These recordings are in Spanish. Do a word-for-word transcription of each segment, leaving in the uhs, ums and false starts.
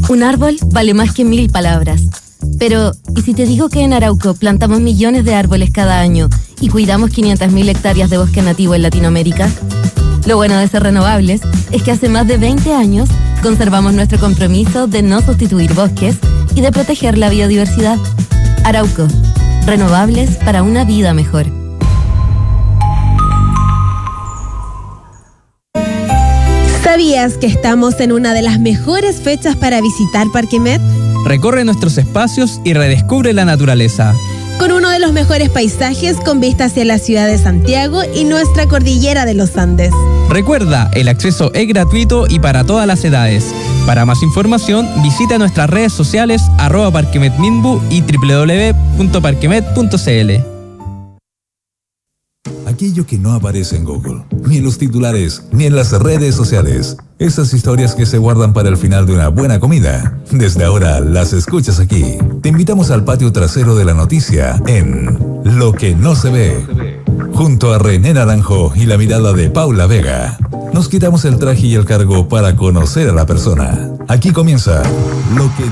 Un árbol vale más que mil palabras. Pero, ¿y si te digo que en Arauco plantamos millones de árboles cada año y cuidamos quinientas mil hectáreas de bosque nativo en Latinoamérica? Lo bueno de ser renovables es que hace más de veinte años conservamos nuestro compromiso de no sustituir bosques y de proteger la biodiversidad. Arauco, renovables para una vida mejor. ¿Sabías que estamos en una de las mejores fechas para visitar Parque Met? Recorre nuestros espacios y redescubre la naturaleza. Con uno de los mejores paisajes con vista hacia la ciudad de Santiago y nuestra cordillera de los Andes. Recuerda, el acceso es gratuito y para todas las edades. Para más información, visita nuestras redes sociales arroba parquemetminbu y doble u doble u doble u punto parquemet punto c l. Aquello que no aparece en Google, ni en los titulares, ni en las redes sociales. Esas historias que se guardan para el final de una buena comida. Desde ahora las escuchas aquí. Te invitamos al patio trasero de la noticia en Lo que no se ve. Junto a René Naranjo y la mirada de Paula Vega. Nos quitamos el traje y el cargo para conocer a la persona. Aquí comienza Lo que...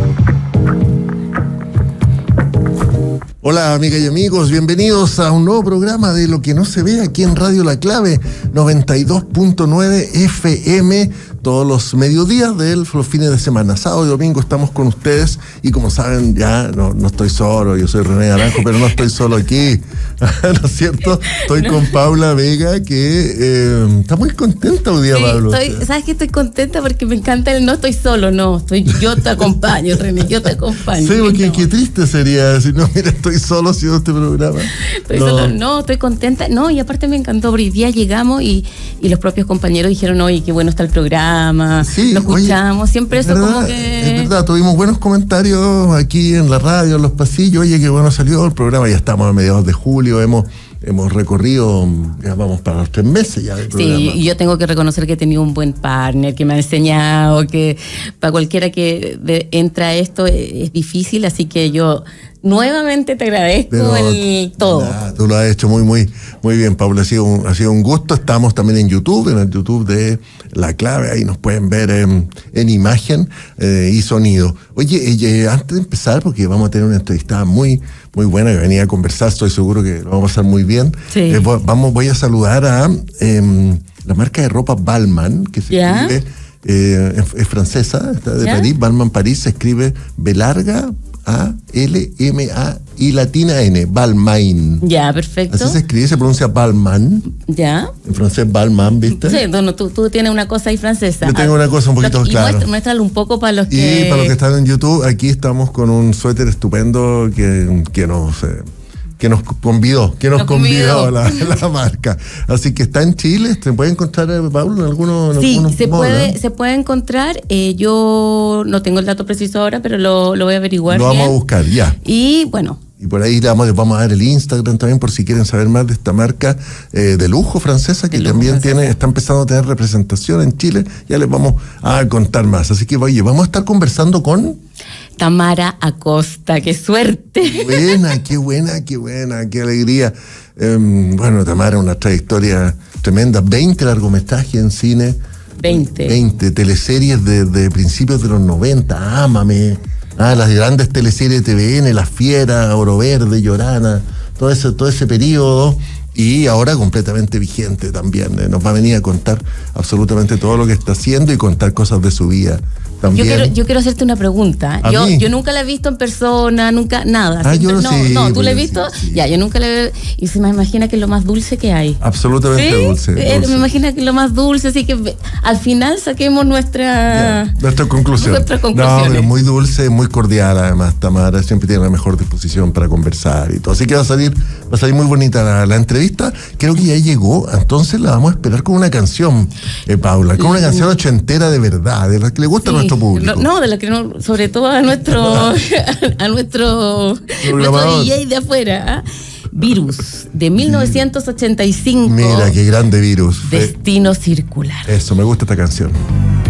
Hola amigas y amigos, bienvenidos a un nuevo programa de Lo que no se ve aquí en Radio La Clave noventa y dos punto nueve F M, todos los mediodías de los fines de semana, sábado y domingo estamos con ustedes y como saben ya no, no estoy solo, yo soy René Naranjo, pero no estoy solo aquí, ¿no es cierto? Estoy no. con Paula Vega que eh, está muy contenta hoy día, sí, Pablo. Estoy, ¿sabes qué? Estoy contenta porque me encanta el no estoy solo, no, estoy, yo te acompaño, René, yo te acompaño. Sí, porque qué triste sería decir, no, mira, estoy solo haciendo este programa. Estoy no. solo, no, estoy contenta, no, y aparte me encantó, hoy día llegamos y, y los propios compañeros dijeron, oye, qué bueno está el programa, sí, lo escuchamos, oye, siempre eso verdad, como que... Es verdad, tuvimos buenos comentarios aquí en la radio, en los pasillos, oye, qué bueno salió el programa, ya estamos a mediados de julio, hemos... Hemos recorrido, ya vamos para los tres meses ya del programa. Sí, y yo tengo que reconocer que he tenido un buen partner, que me ha enseñado, que para cualquiera que de, entra a esto es, es difícil, así que yo nuevamente te agradezco Pero, el todo. Nah, tú lo has hecho muy, muy, muy bien, Paula, ha sido, un, ha sido un gusto. Estamos también en YouTube, en el YouTube de La Clave, ahí nos pueden ver en, en imagen eh, y sonido. Oye, eh, antes de empezar, porque vamos a tener una entrevista muy... muy buena, que venía a conversar, estoy seguro que lo vamos a pasar muy bien. Sí. Eh, vamos, voy a saludar a eh, la marca de ropa Balmain, que se ¿Ya? escribe, eh, es, es francesa, está de ¿Ya? París, Balmain París, se escribe B larga, A, L, M, A y latina N, Balmain. Ya, perfecto. Así se escribe, se pronuncia Balmain. Ya. En francés Balmain, ¿viste? Sí, no, tú, tú tienes una cosa ahí francesa. Yo tengo una cosa un poquito y clara. Muestra, muéstralo un poco para los Y que... para los que están en YouTube, aquí estamos con un suéter estupendo que, que nos... Eh, que nos convidó, que nos, nos convidó, convidó la, la marca. Así que está en Chile, ¿se puede encontrar, Pablo, en algunos Sí, algunos se modos, puede, ¿eh? se puede encontrar. Eh, yo no tengo el dato preciso ahora, pero lo, lo voy a averiguar. Lo bien. vamos a buscar, ya. Y bueno. Y por ahí vamos, vamos a dar el Instagram también por si quieren saber más de esta marca eh, de lujo francesa que lujo también francesa. tiene, está empezando a tener representación en Chile. Ya les vamos a contar más. Así que, oye, vamos a estar conversando con... Tamara Acosta, qué suerte. Qué buena, qué buena, qué buena, qué alegría. Eh, bueno, Tamara, una trayectoria tremenda, veinte largometrajes en cine. veinte. veinte teleseries de, de principios de los noventa, Ámame, ah, las grandes teleseries de T V N, La Fiera, Oro Verde, Llorana, todo ese, todo ese periodo. Y ahora completamente vigente también. Eh, nos va a venir a contar absolutamente todo lo que está haciendo y contar cosas de su vida. También. Yo quiero, yo quiero hacerte una pregunta. Yo, yo nunca la he visto en persona, nunca, nada. Ah, yo no, sí, no, ¿tú la has sí, visto? Sí. Ya, yo nunca la he y se me imagina que es lo más dulce que hay. Absolutamente ¿Sí? dulce, dulce. Me imagina que es lo más dulce, así que al final saquemos nuestra... Ya, nuestra conclusión. Nuestra conclusión. No, pero muy dulce, muy cordial además, Tamara. Siempre tiene la mejor disposición para conversar y todo. Así que va a salir, va a salir muy bonita la, la entrevista. Creo que ya llegó, entonces la vamos a esperar con una canción, eh, Paula, con una canción ochentera de verdad, de la que le gusta sí, a nuestro público. No, no de la que no, sobre todo a nuestro a nuestro, nuestro D J de afuera. ¿eh? Virus, de mil novecientos ochenta y cinco. Mira, qué grande Virus. Destino circular. Eso, me gusta esta canción.